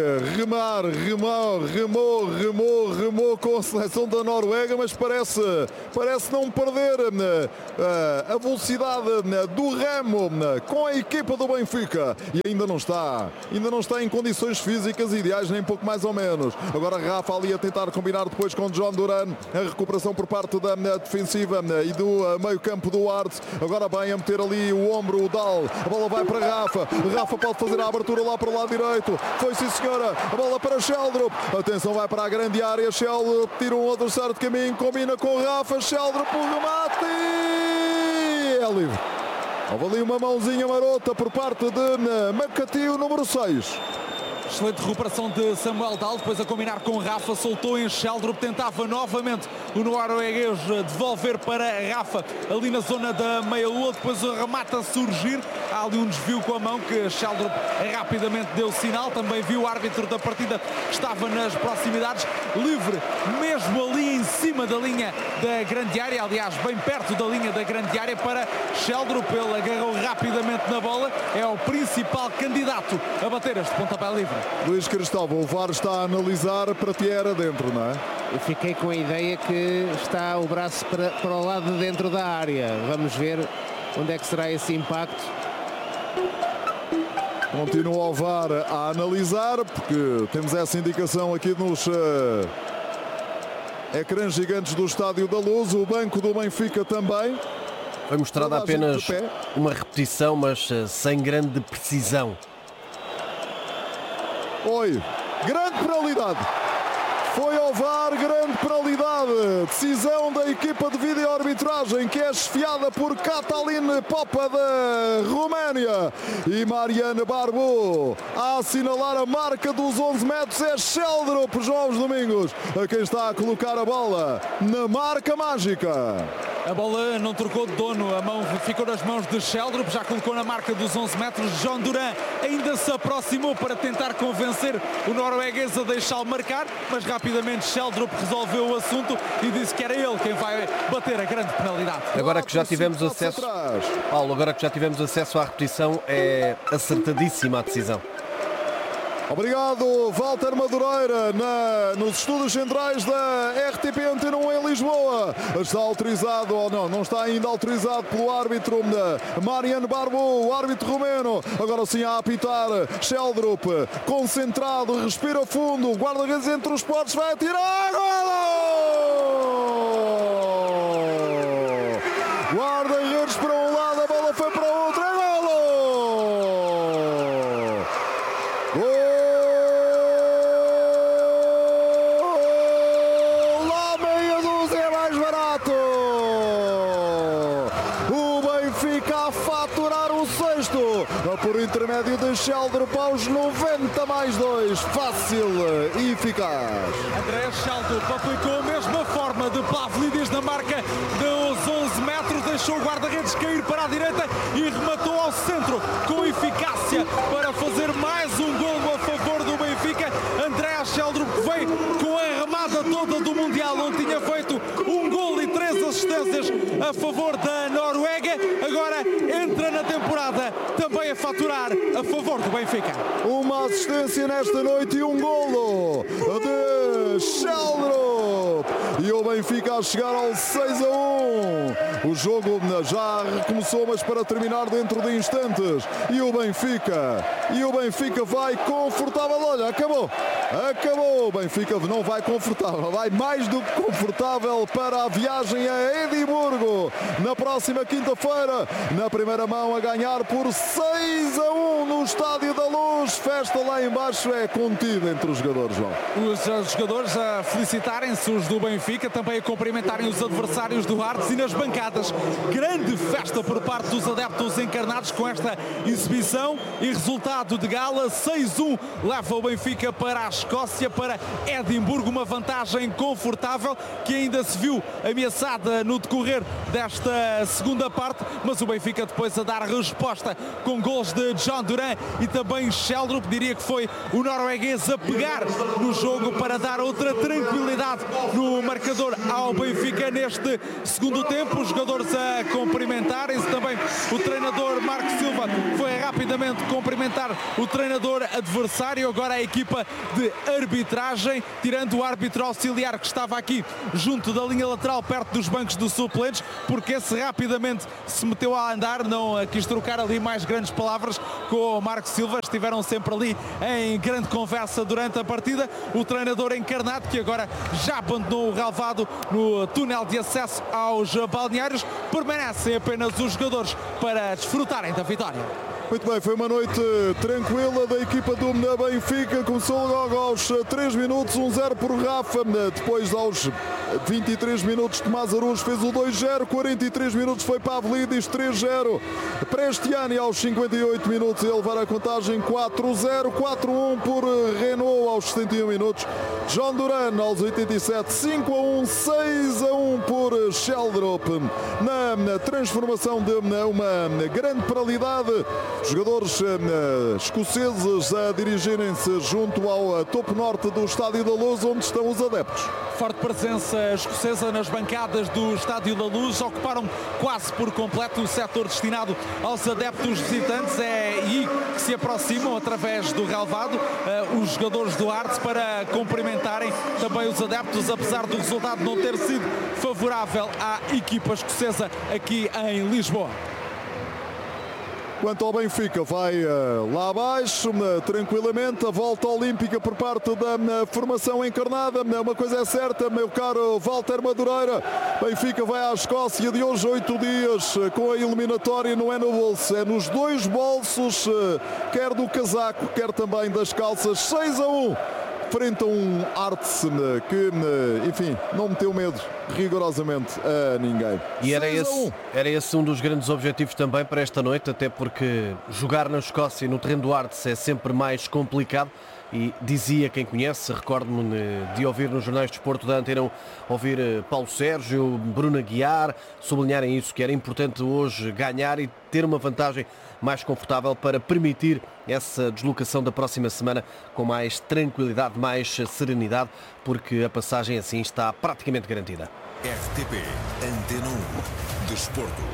remou com a seleção da Noruega, mas parece não perder a velocidade do remo com a equipa do Benfica, e ainda não está em condições físicas ideais, nem pouco mais ou menos. Agora Rafa ali a tentar combinar depois com John Duran, a recuperação por parte da defensiva e do meio campo do Arts. Agora bem a meter ali o ombro, o Dal, a bola vai para Rafa pode fazer a abertura lá para o lado direito, foi sim senhora, a bola para Sheldrup, atenção, vai para a grande área, Sheldrup tira um adversário de caminho, combina com Rafa, Sheldrup o remate e é livre. Houve ali uma mãozinha marota por parte de Makati, o número 6. Excelente recuperação de Samuel Dahl, depois a combinar com Rafa, soltou em Sheldrup, tentava novamente o norueguês devolver para Rafa ali na zona da meia-lua, depois o remate a surgir, há ali um desvio com a mão que Sheldrup rapidamente deu sinal, também viu o árbitro da partida que estava nas proximidades, livre mesmo ali em cima da linha da grande área, aliás bem perto da linha da grande área para Sheldrup, ele agarrou rapidamente na bola, é o principal candidato a bater este pontapé livre. Luís Cristóvão, o VAR está a analisar, para ti era dentro, não é? Eu fiquei com a ideia que está o braço para o lado de dentro da área. Vamos ver onde é que será esse impacto. Continua o VAR a analisar, porque temos essa indicação aqui nos ecrãs gigantes do Estádio da Luz. O banco do Benfica também. Foi mostrada apenas uma repetição, mas sem grande precisão. Oi, grande penalidade. Foi ao VAR, grande penalidade. Decisão da equipa de vídeo-arbitragem, que é esfiada por Catalin Popa da Roménia. E Mariano Barbu a assinalar a marca dos 11 metros. É Sheldrup, João Domingos, a quem está a colocar a bola na marca mágica. A bola não trocou de dono, a mão ficou nas mãos de Sheldrup, já colocou na marca dos 11 metros. John Duran ainda se aproximou para tentar convencer o norueguês a deixá-lo marcar, mas rapidamente Sheldrup resolveu o assunto e disse que era ele quem vai bater a grande penalidade. Agora que já tivemos acesso, Paulo, agora que já tivemos acesso à repetição, é acertadíssima a decisão. Obrigado, Walter Madureira, nos estúdios centrais da RTP Antena 1 em Lisboa. Está autorizado ou não? Não está ainda autorizado pelo árbitro Mariano Barbu, o árbitro romeno. Agora sim a apitar. Sheldrup, concentrado, respira fundo. Guarda-redes entre os postos, vai atirar. Golo! Guarda-redes para um lado, a bola foi para o outro. É golo! Por intermédio de Sheldrup aos 90 mais 2, fácil e eficaz. André Sheldrup aplicou a mesma forma de Pavlidis na marca dos 11 metros, deixou o guarda-redes cair para a direita e rematou ao centro com eficácia para fazer mais um golo a favor do Benfica. André Sheldrup veio com a remada toda do Mundial, onde tinha feito um golo e 3 assistências a favor da Noruega, agora entra na temporada também a faturar a favor do Benfica. Uma assistência nesta noite e um golo de Sheldrup. E o Benfica a chegar ao 6-1. O jogo já recomeçou, mas para terminar dentro de instantes. E o Benfica vai confortável. Olha, acabou. O Benfica não vai confortável, vai mais do que confortável para a viagem a Edimburgo na próxima quinta-feira. Na primeira mão a ganhar por 6-1 no Estádio da Luz. Festa lá embaixo é contida entre os jogadores, João. Os jogadores a felicitarem-se, os do Benfica, também a cumprimentarem os adversários do Hearts, e nas bancadas, grande festa por parte dos adeptos encarnados com esta exibição e resultado de gala. 6-1 leva o Benfica para a Escócia, para Edimburgo, uma vantagem confortável que ainda se viu ameaçada no decorrer desta segunda parte, mas o Benfica depois a dar resposta com gols de John Duran e também Sheldrup. Diria que foi o norueguês a pegar no jogo para dar outra tranquilidade no marcador ao Benfica neste segundo tempo. Os jogadores a cumprimentarem-se, também o treinador Marco Silva foi rapidamente cumprimentar o treinador adversário. Agora a equipa de arbitragem, tirando o árbitro auxiliar que estava aqui junto da linha lateral, perto dos bancos dos suplentes, porque esse rapidamente se meteu a andar, não quis trocar ali mais grandes palavras com o Marco Silva. Estiveram sempre ali em grande conversa durante a partida. O treinador encarnado, que agora já abandonou o relvado no túnel de acesso aos balneários, permanecem apenas os jogadores para desfrutarem da vitória. Muito bem, foi uma noite tranquila da equipa do Benfica. Começou logo aos 3 minutos, 1-0 por Rafa. Depois, aos 23 minutos, Tomás Araújo fez o 2-0. 43 minutos foi Pavlidis, 3-0. Prestiani, aos 58 minutos, a levar a contagem 4-0. 4-1 por Renault aos 71 minutos. John Duran, aos 87, 5-1. 6-1 por Sheldrup. Na transformação de uma grande paralidade. Jogadores escoceses a dirigirem-se junto ao topo norte do Estádio da Luz, onde estão os adeptos. Forte presença escocesa nas bancadas do Estádio da Luz, ocuparam quase por completo o setor destinado aos adeptos visitantes. É aí que se aproximam, através do relvado, os jogadores do Hearts para cumprimentarem também os adeptos, apesar do resultado não ter sido favorável à equipa escocesa aqui em Lisboa. Quanto ao Benfica, vai lá abaixo, tranquilamente, a volta olímpica por parte da formação encarnada. Uma coisa é certa, meu caro Walter Madureira, Benfica vai à Escócia de hoje 8 dias, com a eliminatória não é no bolso, é nos dois bolsos, quer do casaco, quer também das calças. 6-1. Frente a um Hearts que, enfim, não meteu medo rigorosamente a ninguém. E era esse um dos grandes objetivos também para esta noite, até porque jogar na Escócia no terreno do Hearts é sempre mais complicado. E dizia quem conhece, recordo-me de ouvir nos jornais de desporto da Antena, ouvir Paulo Sérgio, Bruno Aguiar, sublinharem isso, que era importante hoje ganhar e ter uma vantagem mais confortável para permitir essa deslocação da próxima semana com mais tranquilidade, mais serenidade, porque a passagem assim está praticamente garantida. RTP Antena 1 Desporto.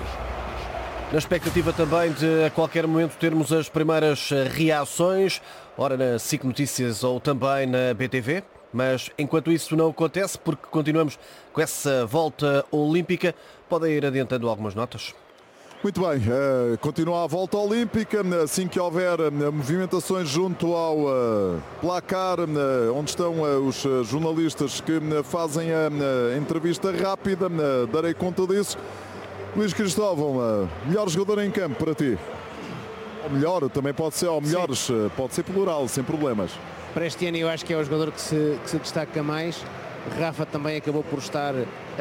Na expectativa também de a qualquer momento termos as primeiras reações, ora na SIC Notícias ou também na BTV, mas enquanto isso não acontece, porque continuamos com essa volta olímpica, podem ir adiantando algumas notas. Muito bem, continua a volta olímpica, assim que houver movimentações junto ao placar, onde estão os jornalistas que fazem a entrevista rápida, darei conta disso. Luís Cristóvão, melhor jogador em campo para ti? Ou melhor, também pode ser, ou melhores, pode ser plural, sem problemas. Para este ano eu acho que é o jogador que se destaca mais. Rafa também acabou por estar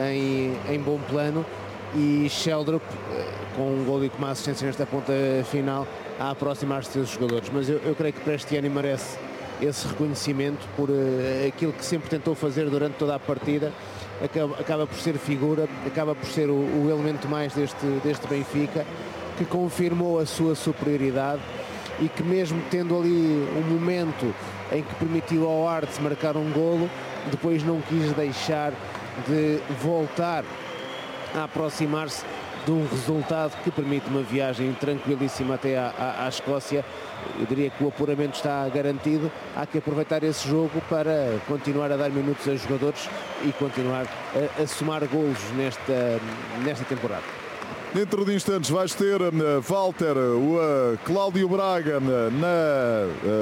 em bom plano e Sheldrup, com um gol e com uma assistência nesta ponta final, a aproximar-se dos jogadores. Mas eu creio que Prestiani merece esse reconhecimento por aquilo que sempre tentou fazer durante toda a partida. Acaba por ser figura, acaba por ser o elemento mais deste Benfica, que confirmou a sua superioridade e que, mesmo tendo ali um momento em que permitiu ao Hearts marcar um golo, depois não quis deixar de voltar a aproximar-se de um resultado que permite uma viagem tranquilíssima até à Escócia. Eu diria que o apuramento está garantido. Há que aproveitar esse jogo para continuar a dar minutos a jogadores e continuar a somar golos nesta temporada. Dentro de instantes vais ter Walter, o Cláudio Braga na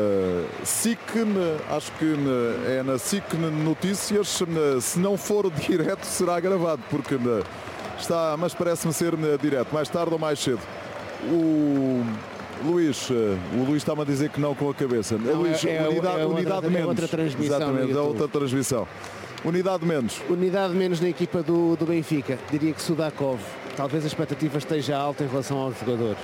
SIC, acho que é na SIC Notícias, se não for direto será gravado, porque está, mas parece-me ser direto, mais tarde ou mais cedo. O Luís está-me a dizer que não com a cabeça. Não, Luís, unidade menos. Outra transmissão. Exatamente, é outra transmissão. Unidade menos. Unidade menos na equipa do Benfica. Diria que Sudakov. Talvez a expectativa esteja alta em relação ao jogador.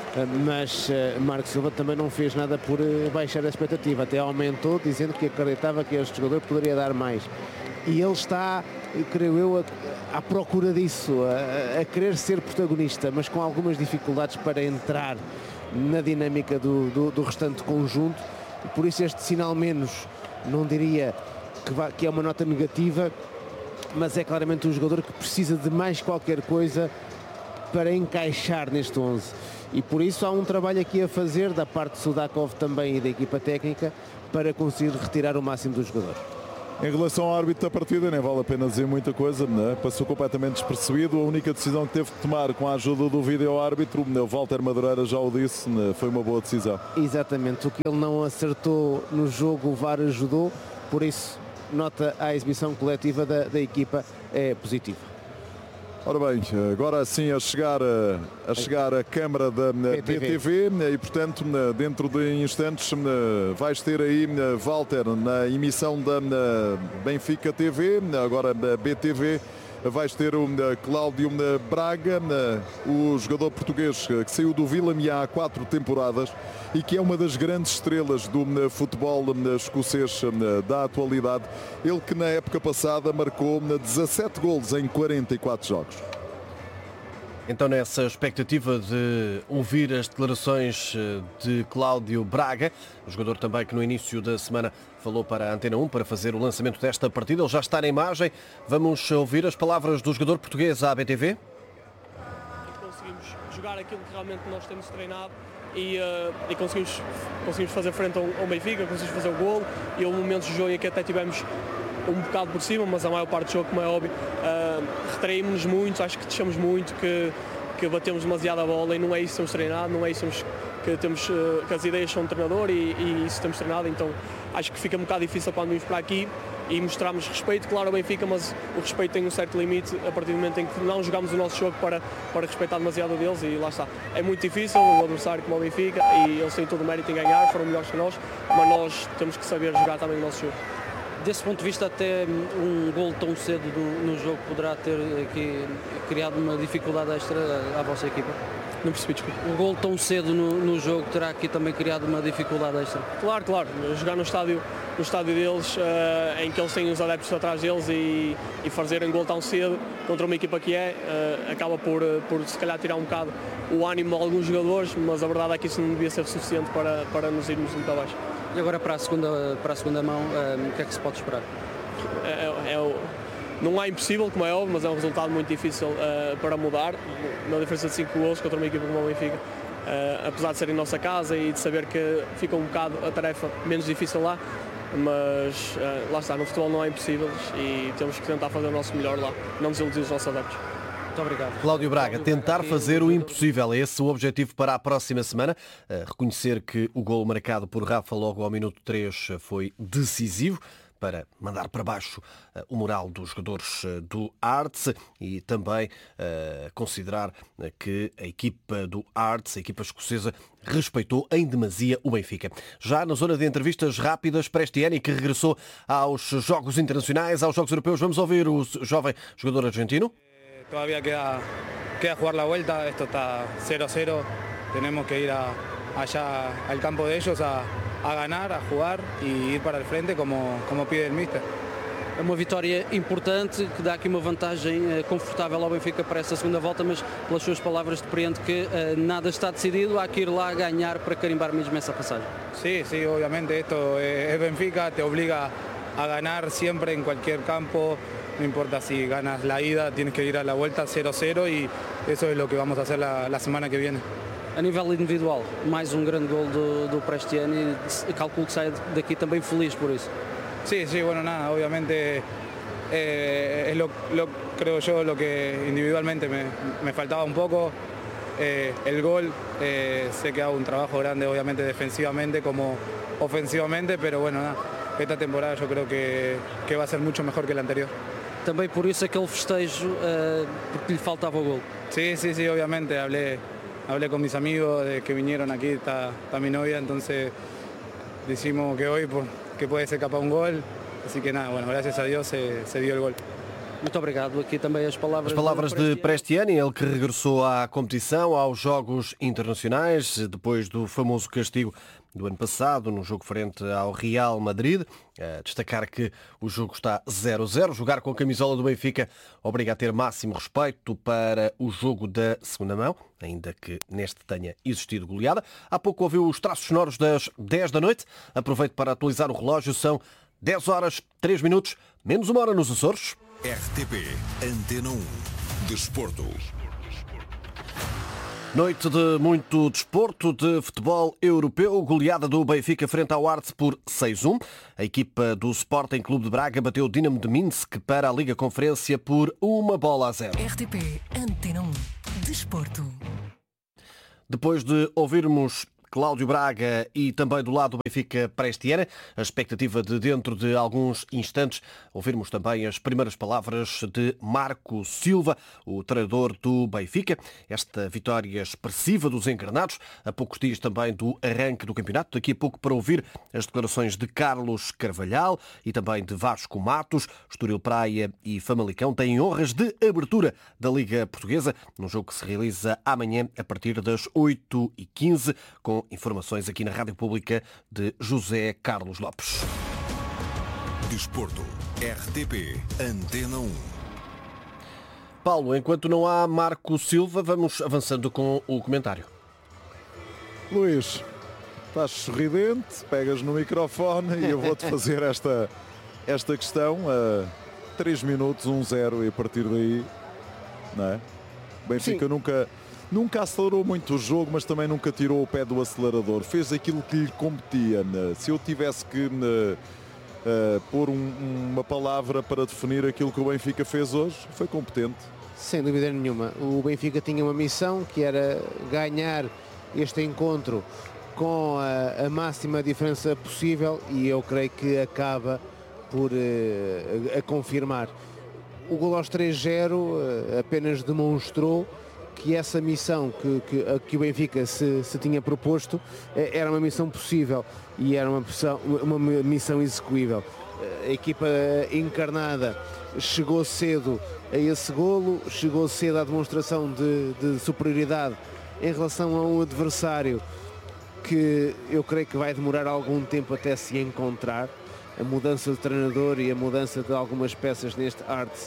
Mas Marco Silva também não fez nada por baixar a expectativa. Até aumentou, dizendo que acreditava que este jogador poderia dar mais. E ele está, creio eu, à procura disso, a querer ser protagonista, mas com algumas dificuldades para entrar na dinâmica do restante conjunto. Por isso este sinal menos, não diria que é uma nota negativa, mas é claramente um jogador que precisa de mais qualquer coisa para encaixar neste 11. E por isso há um trabalho aqui a fazer da parte de Sudakov também e da equipa técnica para conseguir retirar o máximo do jogador. Em relação ao árbitro da partida, nem vale a pena dizer muita coisa, né? Passou completamente despercebido. A única decisão que teve que tomar com a ajuda do vídeo-árbitro, o Walter Madureira já o disse, né? Foi uma boa decisão. Exatamente, o que ele não acertou no jogo, o VAR ajudou, por isso nota à exibição coletiva da equipa é positiva. Ora bem, agora sim a chegar a câmara da BTV e portanto dentro de instantes vais ter aí Walter na emissão da Benfica TV, agora da BTV vais ter o Cláudio Braga, o jogador português que saiu do Vila há 4 temporadas e que é uma das grandes estrelas do futebol escocês da atualidade. Ele que na época passada marcou 17 golos em 44 jogos. Então, nessa expectativa de ouvir as declarações de Cláudio Braga, o jogador também que no início da semana falou para a Antena 1 para fazer o lançamento desta partida, ele já está na imagem. Vamos ouvir as palavras do jogador português à BTV. Conseguimos jogar aquilo que realmente nós temos treinado e conseguimos fazer frente ao Benfica, conseguimos fazer o golo e houve momentos de jogo em que até tivemos um bocado por cima, mas a maior parte do jogo, como é óbvio, retraímos-nos muito, acho que deixamos muito, que batemos demasiado a bola e não é isso que temos treinado, não é isso que temos, que as ideias são de treinador e isso temos treinado, então acho que fica um bocado difícil quando vimos para aqui e mostramos respeito, claro, ao Benfica, mas o respeito tem um certo limite a partir do momento em que não jogamos o nosso jogo para respeitar demasiado deles e lá está. É muito difícil, um adversário como o Benfica e eles têm todo o mérito em ganhar, foram melhores que nós, mas nós temos que saber jogar também o nosso jogo. Desse ponto de vista, até um golo tão cedo no jogo poderá ter aqui criado uma dificuldade extra à vossa equipa? Não percebi, desculpa. Um golo tão cedo no jogo terá aqui também criado uma dificuldade extra? Claro. Jogar no estádio deles, em que eles têm os adeptos atrás deles e fazerem golo tão cedo contra uma equipa que acaba por se calhar tirar um bocado o ânimo de alguns jogadores, mas a verdade é que isso não devia ser suficiente para nos irmos muito abaixo. E agora para a segunda mão, o que é que se pode esperar? Não é impossível, como é óbvio, mas é um resultado muito difícil para mudar, na diferença de 5 golos contra uma equipa como o Benfica. Apesar de ser em nossa casa e de saber que fica um bocado a tarefa menos difícil lá, mas lá está, no futebol não é impossível e temos que tentar fazer o nosso melhor lá, não desiludir os nossos adeptos. Muito obrigado. Cláudio Braga, tentar fazer o impossível, é esse o objetivo para a próxima semana. Reconhecer que o golo marcado por Rafa logo ao minuto 3 foi decisivo para mandar para baixo o moral dos jogadores do Hearts e também considerar que a equipa do Hearts, a equipa escocesa, respeitou em demasia o Benfica. Já na zona de entrevistas rápidas para este ano e que regressou aos Jogos Internacionais, aos Jogos Europeus, vamos ouvir o jovem jogador argentino. Todavía queda jugar la vuelta, esto está 0-0, tenemos que ir allá al campo de ellos a ganar, a jugar y ir para el frente como pide el míster. É uma vitória importante que dá aqui uma vantagem confortável ao Benfica para essa segunda volta, mas pelas suas palavras depreendo que nada está decidido, há que ir lá ganhar para carimbar mesmo essa passagem. Sí, obviamente esto es Benfica, te obliga a ganar siempre en cualquier campo. no importa si ganas la ida, tienes que ir a la vuelta 0-0 y eso es lo que vamos a hacer la semana que viene. A nível individual, mais um grande gol do Prestiani e calculo que sai daqui também feliz por isso. Sí, bueno, nada, obviamente es creo yo lo que individualmente me faltaba un poco. El gol, sé que hago un trabajo grande obviamente defensivamente como ofensivamente, pero bueno, nada, esta temporada yo creo que va a ser mucho mejor que la anterior. Também por isso aquele festejo, porque lhe faltava o gol. Sí, obviamente, hablé con mis amigos de que vinieron aquí, está mi novia, entonces decimos que hoy que puede ser capaz un gol, así que nada, bueno, gracias a Dios se dio el gol. Muito obrigado. Aqui também as palavras de Prestiani, ele que regressou à competição, aos Jogos Internacionais, depois do famoso castigo do ano passado, no jogo frente ao Real Madrid. Destacar que o jogo está 0-0. Jogar com a camisola do Benfica obriga a ter máximo respeito para o jogo da segunda mão, ainda que neste tenha existido goleada. Há pouco ouviu os traços sonoros das 10 da noite. Aproveito para atualizar o relógio. São 10 horas, 3 minutos, menos uma hora nos Açores. RTP Antena 1 Desporto. Noite de muito desporto, de futebol europeu, goleada do Benfica frente ao Arts por 6-1. A equipa do Sporting Clube de Braga bateu o Dinamo de Minsk para a Liga Conferência por 1-0. RTP Antena 1 Desporto. Depois de ouvirmos Cláudio Braga e também do lado do Benfica Prestiani, a expectativa de dentro de alguns instantes ouvirmos também as primeiras palavras de Marco Silva, o treinador do Benfica. Esta vitória expressiva dos encarnados, a poucos dias também do arranque do campeonato. Daqui a pouco para ouvir as declarações de Carlos Carvalhal e também de Vasco Matos. Estoril Praia e Famalicão têm honras de abertura da Liga Portuguesa, num jogo que se realiza amanhã a partir das 8h15, com informações aqui na Rádio Pública de José Carlos Lopes. Desporto, RTP Antena 1. Paulo, enquanto não há Marco Silva, vamos avançando com o comentário. Luís, estás sorridente, pegas no microfone e eu vou-te fazer esta questão. 3 minutos, 1-0 e a partir daí, não é? Benfica nunca acelerou muito o jogo, mas também nunca tirou o pé do acelerador. Fez aquilo que lhe competia. Se eu tivesse que pôr uma palavra para definir aquilo que o Benfica fez hoje, foi competente. Sem dúvida nenhuma. O Benfica tinha uma missão que era ganhar este encontro com a máxima diferença possível e eu creio que acaba por a confirmar. O gol aos 3-0 apenas demonstrou que essa missão que o Benfica se tinha proposto era uma missão possível e era uma missão execuível. A equipa encarnada chegou cedo a esse golo, chegou cedo à demonstração de superioridade em relação a um adversário que eu creio que vai demorar algum tempo até se encontrar. A mudança de treinador e a mudança de algumas peças neste Arts,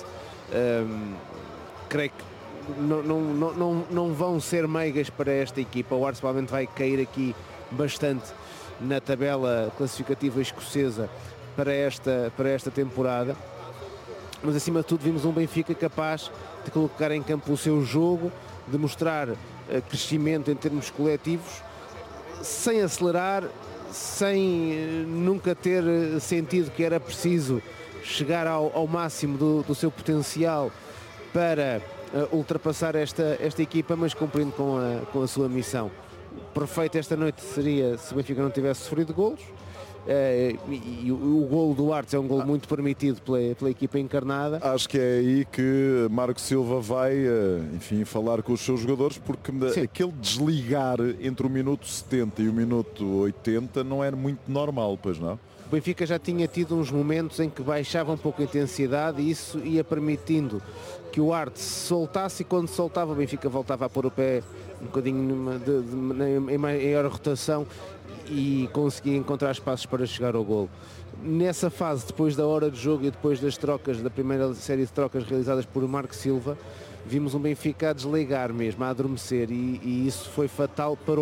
creio que não vão ser meigas para esta equipa. O Arts provavelmente vai cair aqui bastante na tabela classificativa escocesa para esta temporada, mas acima de tudo vimos um Benfica capaz de colocar em campo o seu jogo, de mostrar crescimento em termos coletivos, sem acelerar, sem nunca ter sentido que era preciso chegar ao máximo do seu potencial para ultrapassar esta equipa, mas cumprindo com a sua missão. Perfeito esta noite seria se o Benfica não tivesse sofrido golos, e o golo do Arts é um golo muito permitido pela equipa encarnada. Acho que é aí que Marco Silva vai, falar com os seus jogadores, porque sim, aquele desligar entre o minuto 70 e o minuto 80 não era muito normal, pois não? O Benfica já tinha tido uns momentos em que baixava um pouco a intensidade e isso ia permitindo que o Arts soltasse, e quando soltava o Benfica voltava a pôr o pé um bocadinho em maior rotação e conseguia encontrar espaços para chegar ao golo. Nessa fase, depois da hora de jogo e depois das trocas, da primeira série de trocas realizadas por Marco Silva, vimos um Benfica a desligar mesmo, a adormecer, e isso foi fatal para o golo sofrido. Ainda que a reação final com Sheldrup, que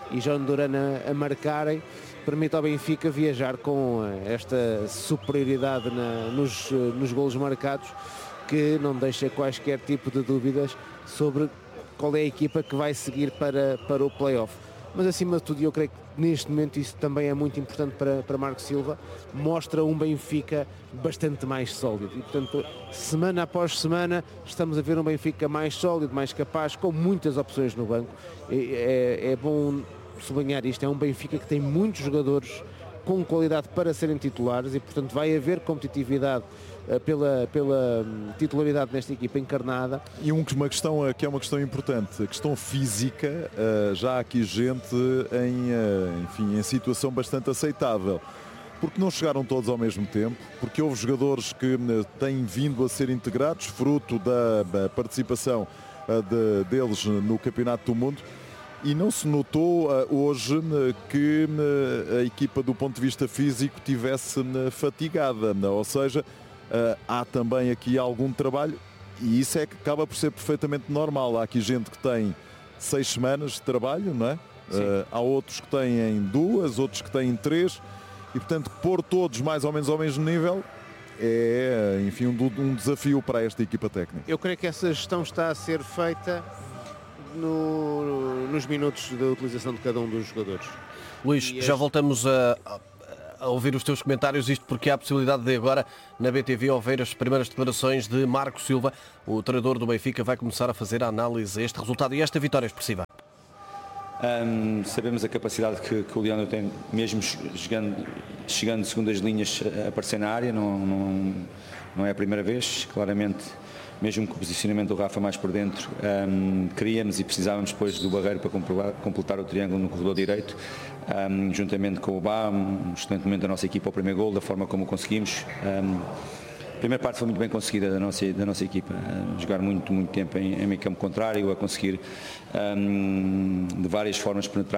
e João Duran a marcarem, permite ao Benfica viajar com esta superioridade nos golos marcados, que não deixa quaisquer tipo de dúvidas sobre qual é a equipa que vai seguir para o play-off. Mas acima de tudo, eu creio que neste momento isso também é muito importante para Marco Silva, mostra um Benfica bastante mais sólido e, portanto, semana após semana estamos a ver um Benfica mais sólido, mais capaz, com muitas opções no banco. É bom sublinhar isto, é um Benfica que tem muitos jogadores com qualidade para serem titulares e, portanto, vai haver competitividade pela titularidade nesta equipa encarnada. E uma questão que é uma questão importante, a questão física, já há aqui gente em situação bastante aceitável, porque não chegaram todos ao mesmo tempo, porque houve jogadores que têm vindo a ser integrados, fruto da participação deles no Campeonato do Mundo, e não se notou hoje que a equipa do ponto de vista físico tivesse fatigada, ou seja, há também aqui algum trabalho e isso é que acaba por ser perfeitamente normal. Há aqui gente que tem 6 semanas de trabalho, não é? Há outros que têm 2, outros que têm 3 e, portanto, pôr todos mais ou menos ao mesmo nível é, enfim, um desafio para esta equipa técnica. Eu creio que essa gestão está a ser feita nos minutos da utilização de cada um dos jogadores. Luís, já voltamos a ouvir os teus comentários, isto porque há a possibilidade de agora na BTV ouvir as primeiras declarações de Marco Silva. O treinador do Benfica vai começar a fazer a análise a este resultado e esta vitória expressiva. Sabemos a capacidade que o Leandro tem, mesmo chegando de segundas linhas a aparecer na área, não é a primeira vez, claramente. Mesmo com o posicionamento do Rafa mais por dentro, queríamos e precisávamos depois do Barreiro para completar o triângulo no corredor direito, juntamente com o Bá, um excelente momento da nossa equipa ao primeiro gol, da forma como o conseguimos. A primeira parte foi muito bem conseguida da nossa equipa, jogar muito tempo em meio campo contrário, a conseguir de várias formas penetrar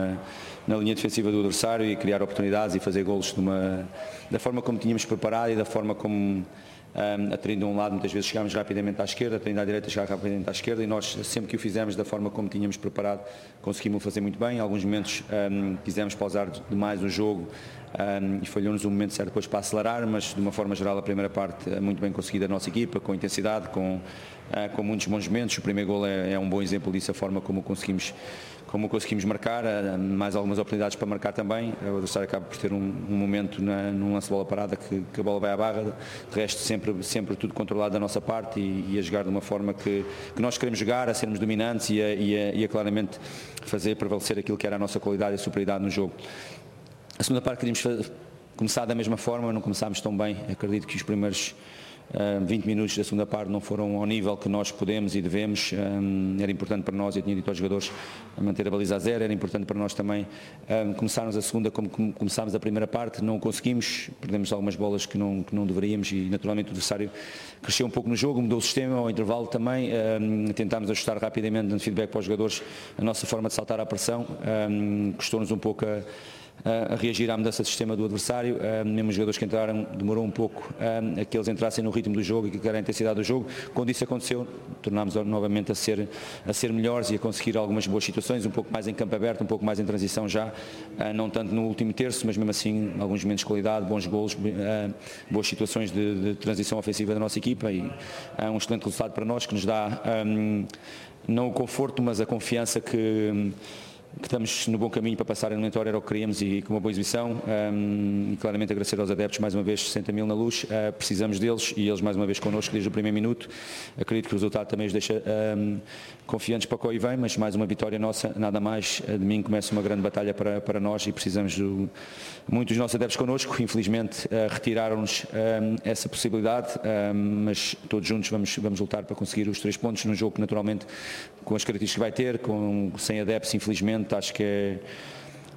na linha defensiva do adversário e criar oportunidades e fazer golos da forma como tínhamos preparado e da forma como, atraindo de um lado, muitas vezes chegámos rapidamente à esquerda, atraindo à direita, chegar rapidamente à esquerda, e nós sempre que o fizemos da forma como tínhamos preparado conseguimos fazer muito bem. Em alguns momentos quisemos pausar demais o jogo e falhou-nos o momento certo depois para acelerar, mas de uma forma geral a primeira parte muito bem conseguida da nossa equipa, com intensidade, com muitos bons momentos. O primeiro gol é um bom exemplo disso, a forma como conseguimos marcar, mais algumas oportunidades para marcar também. O adversário acaba por ter um momento num lance de bola parada que a bola vai à barra, de resto sempre tudo controlado da nossa parte e a jogar de uma forma que nós queremos jogar, a sermos dominantes e a claramente fazer prevalecer aquilo que era a nossa qualidade e a superioridade no jogo. A segunda parte queríamos começar da mesma forma, não começámos tão bem. Acredito que os primeiros 20 minutos da segunda parte não foram ao nível que nós podemos e devemos. Era importante para nós, eu tinha dito aos jogadores, manter a baliza a zero. Era importante para nós também começarmos a segunda como começámos a primeira parte. Não conseguimos, perdemos algumas bolas que não deveríamos e naturalmente o adversário cresceu um pouco no jogo, mudou o sistema ao intervalo também. Tentámos ajustar rapidamente, dando feedback para os jogadores, a nossa forma de saltar à pressão. Custou-nos um pouco a reagir à mudança de sistema do adversário. Mesmo os jogadores que entraram demorou um pouco a que eles entrassem no ritmo do jogo e que era a intensidade do jogo. Quando isso aconteceu, tornámos novamente a ser melhores e a conseguir algumas boas situações, um pouco mais em campo aberto, um pouco mais em transição já, não tanto no último terço, mas mesmo assim alguns momentos de qualidade, bons golos, boas situações de transição ofensiva da nossa equipa e um excelente resultado para nós, que nos dá não o conforto, mas a confiança que estamos no bom caminho para passar a eliminatória, era o que queríamos e com uma boa exibição. E claramente agradecer aos adeptos mais uma vez, 60 mil na luz, precisamos deles e eles mais uma vez connosco desde o primeiro minuto. Acredito que o resultado também os deixa confiantes para o que vem, mas mais uma vitória nossa, nada mais. Domingo começa uma grande batalha para nós e precisamos muito dos nossos adeptos connosco. Infelizmente retiraram-nos essa possibilidade, mas todos juntos vamos lutar para conseguir os 3 pontos num jogo que naturalmente, com as características que vai ter, sem adeptos, infelizmente, acho que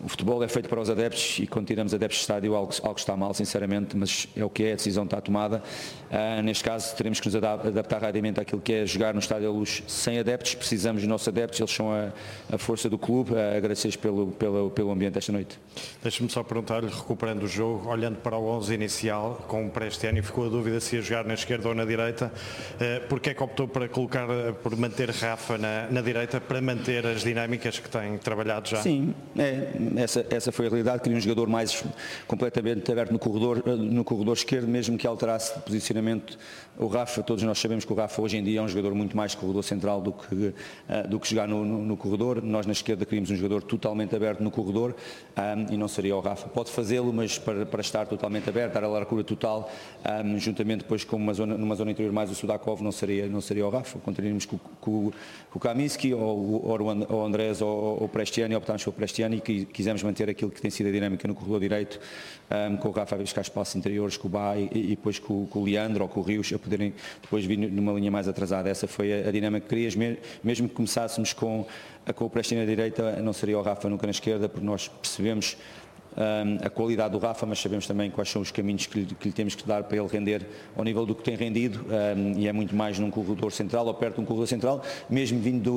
O futebol é feito para os adeptos e quando tiramos adeptos de estádio algo está mal, sinceramente, mas é o que é, a decisão está tomada. Neste caso teremos que nos adaptar rapidamente àquilo que é jogar no Estádio da Luz sem adeptos. Precisamos dos nossos adeptos, eles são a força do clube. Agradecer pelo ambiente esta noite. Deixe-me só perguntar-lhe, recuperando o jogo, olhando para o 11 inicial, com o Prestiani, ficou a dúvida se ia jogar na esquerda ou na direita. Porque é que optou por manter Rafa na direita, para manter as dinâmicas que tem trabalhado já? Sim, essa foi a realidade. Queria um jogador mais completamente aberto no corredor esquerdo, mesmo que alterasse de posicionamento o Rafa. Todos nós sabemos que o Rafa hoje em dia é um jogador muito mais corredor central do que jogar no corredor. Nós na esquerda queríamos um jogador totalmente aberto no corredor e não seria o Rafa. Pode fazê-lo, mas para estar totalmente aberto, dar a largura total, juntamente depois com numa zona interior mais o Sudakov, não seria o Rafa. Continuaríamos com o Kaminski ou o Andrés ou o Prestiani. Optámos pelo Prestiani e quisemos manter aquilo que tem sido a dinâmica no corredor direito, com o Rafa a buscar espaços interiores, com o Bay e depois com o Leandro ou com o Rios a poderem depois vir numa linha mais atrasada. Essa foi a dinâmica que querias, mesmo que começássemos com o Prestiani à direita, não seria o Rafa nunca na esquerda, porque nós percebemos a qualidade do Rafa, mas sabemos também quais são os caminhos que lhe temos que dar para ele render ao nível do que tem rendido, e é muito mais num corredor central ou perto de um corredor central, mesmo vindo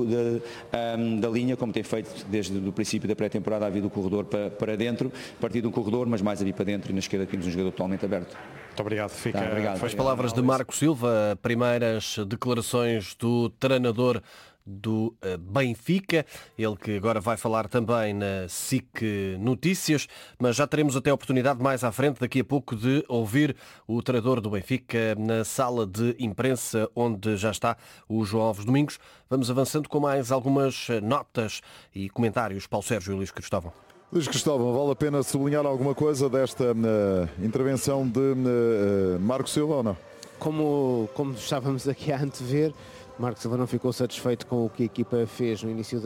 da linha, como tem feito desde o princípio da pré-temporada, a vir do corredor para dentro, a partir de um corredor, mas mais a vir para dentro, e na esquerda temos um jogador totalmente aberto. Muito obrigado. Obrigado. As palavras de Marco Silva, primeiras declarações do treinador do Benfica, ele que agora vai falar também na SIC Notícias, mas já teremos até a oportunidade mais à frente, daqui a pouco, de ouvir o treinador do Benfica na sala de imprensa, onde já está o João Alves Domingos. Vamos avançando com mais algumas notas e comentários. Paulo Sérgio e Luís Cristóvão. Luís Cristóvão, vale a pena sublinhar alguma coisa desta intervenção de Marco Silva ou não? Como estávamos aqui a antever, Marco Silva não ficou satisfeito com o que a equipa fez no início